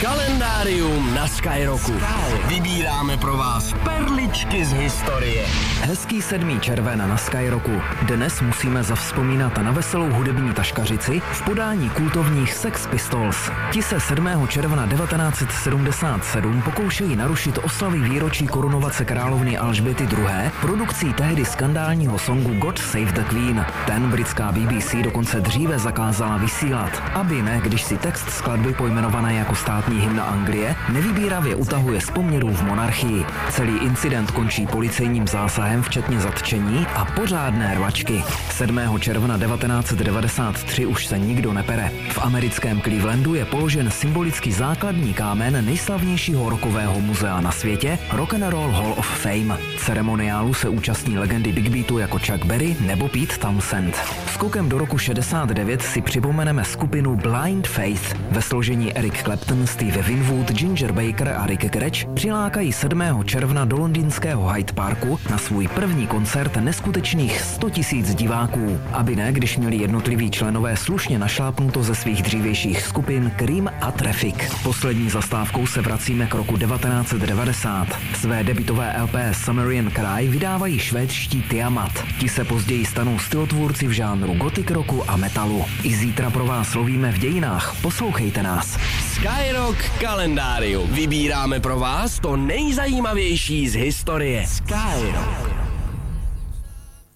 Kalendárium na Skyrocku. Vybíráme pro vás perličky z historie. Hezký 7. červen na Skyrocku. Dnes musíme zavzpomínat na veselou hudební taškařici v podání kultovních Sex Pistols. Ti se 7. června 1977 pokoušejí narušit oslavy výročí korunovace královny Alžběty II. Produkcí tehdy skandálního songu God Save the Queen. Ten britská BBC dokonce dříve zakázala vysílat, aby ne, když si text skladby pojmenované jako státní hymna Anglie nevybíravě utahuje z poměrů v monarchii. Celý incident končí policejním zásahem včetně zatčení a pořádné rvačky. 7. června 1993 už se nikdo nepere. V americkém Clevelandu je položen symbolický základní kámen nejslavnějšího rockového muzea na světě, Rock and Roll Hall of Fame. Ceremoniálu se účastní legendy Big Beatu jako Chuck Berry nebo Pete Townshend. Skokem do roku 69 si připomeneme skupinu Blind Faith. Ve složení Eric Clapton, Steve Winwood, Ginger Baker a Rick Gretsch přilákají 7. června do londýnského Hyde Parku na svůj první koncert neskutečných 100 000 diváků. Aby ne, když měli jednotliví členové slušně našlápnuto ze svých dřívějších skupin Cream a Traffic. Poslední zastávkou se vracíme k roku 1990. Své debutové LP Sumerian Cry vydávají švédští Tiamat. Ti se později stanou stylotvůrci v žánru gothic rocku a metalu. I zítra pro vás lovíme v dějinách. Poslouchejte nás. Skyrock kalendárium. Vybíráme pro vás to nejzajímavější z historie. Skyrock.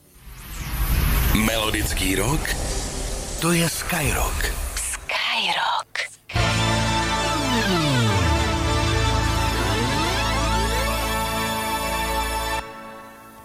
Melodický rock, to je Skyrock. Skyrock.